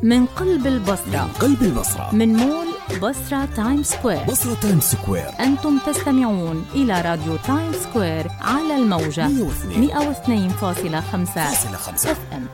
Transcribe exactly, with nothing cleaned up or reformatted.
من قلب البصرة، من قلب البصرة، من مول بصرة تايم سكوير. بصرة تايم سكوير. أنتم تستمعون إلى راديو تايم سكوير على الموجة مئة واثنين فاصلة خمسة اف ام.